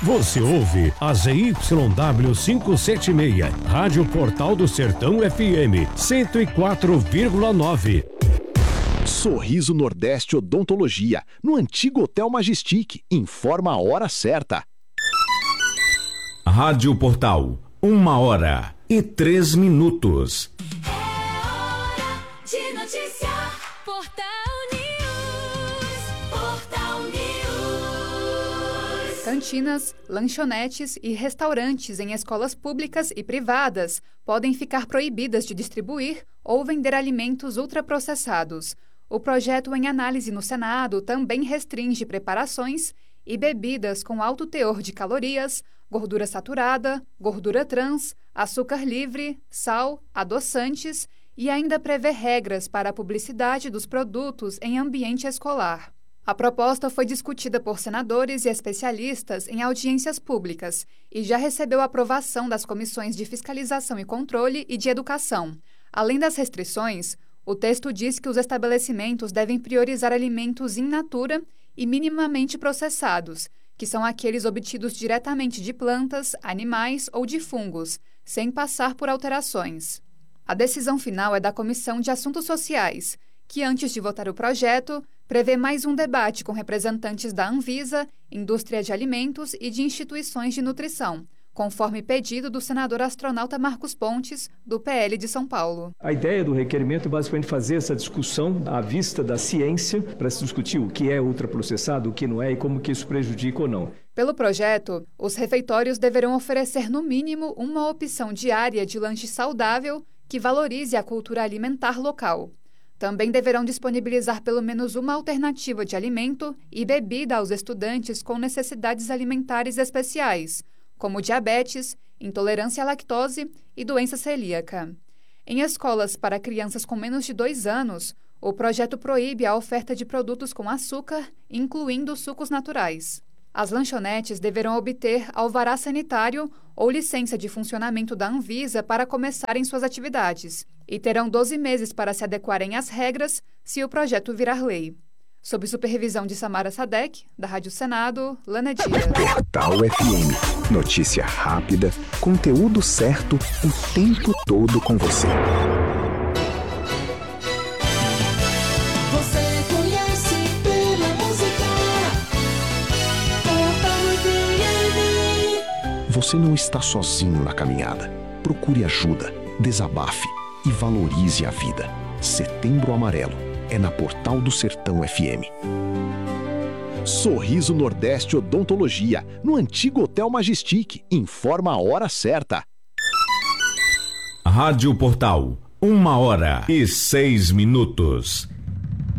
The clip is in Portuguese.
Você ouve a ZYW 576, Rádio Portal do Sertão FM 104,9. Sorriso Nordeste Odontologia, no antigo Hotel Majestic. Informa a hora certa. Rádio Portal, 1h03. É hora de noticiar. Portal News. Cantinas, lanchonetes e restaurantes em escolas públicas e privadas podem ficar proibidas de distribuir ou vender alimentos ultraprocessados. O projeto em análise no Senado também restringe preparações e bebidas com alto teor de calorias, gordura saturada, gordura trans, açúcar livre, sal, adoçantes e ainda prevê regras para a publicidade dos produtos em ambiente escolar. A proposta foi discutida por senadores e especialistas em audiências públicas e já recebeu aprovação das comissões de Fiscalização e Controle e de Educação. Além das restrições, o texto diz que os estabelecimentos devem priorizar alimentos in natura e minimamente processados, que são aqueles obtidos diretamente de plantas, animais ou de fungos, sem passar por alterações. A decisão final é da Comissão de Assuntos Sociais, que antes de votar o projeto, prevê mais um debate com representantes da Anvisa, indústria de alimentos e de instituições de nutrição, conforme pedido do senador astronauta Marcos Pontes, do PL de São Paulo. A ideia do requerimento é basicamente fazer essa discussão à vista da ciência para se discutir o que é ultraprocessado, o que não é e como que isso prejudica ou não. Pelo projeto, os refeitórios deverão oferecer no mínimo uma opção diária de lanche saudável que valorize a cultura alimentar local. Também deverão disponibilizar pelo menos uma alternativa de alimento e bebida aos estudantes com necessidades alimentares especiais, como diabetes, intolerância à lactose e doença celíaca. Em escolas para crianças com menos de 2 anos, o projeto proíbe a oferta de produtos com açúcar, incluindo sucos naturais. As lanchonetes deverão obter alvará sanitário ou licença de funcionamento da Anvisa para começarem suas atividades e terão 12 meses para se adequarem às regras se o projeto virar lei. Sob supervisão de Samara Sadek, da Rádio Senado, Lana Dias. Portal FM. Notícia rápida, conteúdo certo, o tempo todo com você. Você conhece pela música. Portal FM. Você não está sozinho na caminhada. Procure ajuda, desabafe e valorize a vida. Setembro Amarelo é na Portal do Sertão FM. Sorriso Nordeste Odontologia, no antigo Hotel Majestic. Informa a hora certa. Rádio Portal, 1h06.